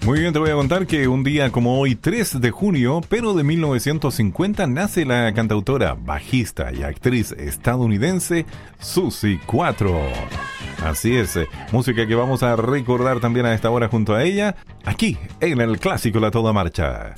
Muy bien, te voy a contar que un día como hoy, 3 de junio, pero de 1950, nace la cantautora, bajista y actriz estadounidense Suzy Quatro. Así es, música que vamos a recordar también a esta hora junto a ella, aquí en el Clásico La Toda Marcha.